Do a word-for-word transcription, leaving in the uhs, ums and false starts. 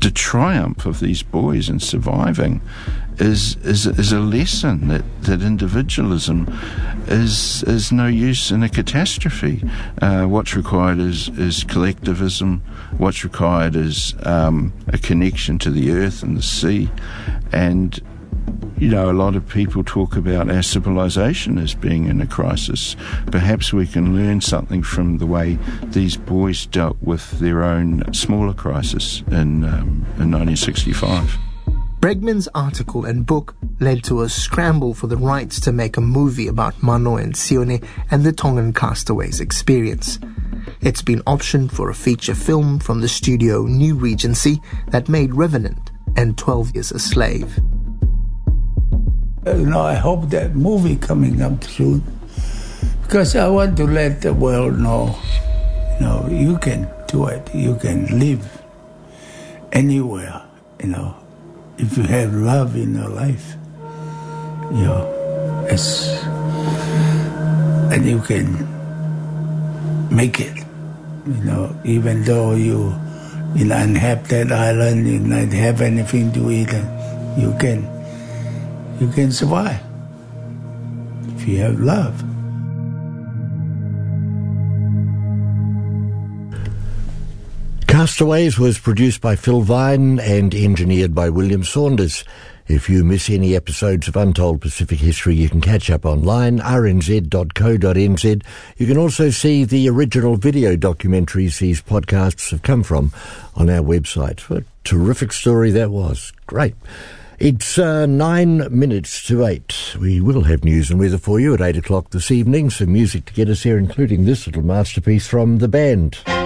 the triumph of these boys in surviving is is is a lesson that, that individualism is is no use in a catastrophe. Uh, what's required is, is collectivism. What's required is um, a connection to the earth and the sea. And, you know, a lot of people talk about our civilization as being in a crisis. Perhaps we can learn something from the way these boys dealt with their own smaller crisis in, um, in nineteen sixty-five. Bregman's article and book led to a scramble for the rights to make a movie about Mano and Sione and the Tongan castaways' experience. It's been optioned for a feature film from the studio New Regency that made Revenant and twelve Years a Slave. You know, I hope that movie coming up soon, because I want to let the world know, you know, you can do it, you can live anywhere, you know. If you have love in your life, you know, it's, and you can make it, you know, even though you in an uninhabited island, you don't have anything to eat, you can, you can survive if you have love. Castaways was produced by Phil Vine and engineered by William Saunders. If you miss any episodes of Untold Pacific History, you can catch up online, r n z dot co dot n z. You can also see the original video documentaries these podcasts have come from on our website. What a terrific story that was. Great. It's uh, nine minutes to eight. We will have news and weather for you at eight o'clock this evening. Some music to get us here, including this little masterpiece from the band.